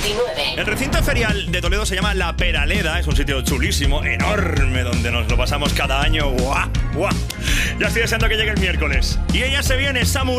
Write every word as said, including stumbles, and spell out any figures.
veintinueve. El recinto ferial de Toledo se llama La Peraleda. Es un sitio chulísimo, enorme, donde nos lo pasamos cada año. ¡Guau! ¡Guau! Ya estoy deseando que llegue el miércoles. Y ella se viene, Samu.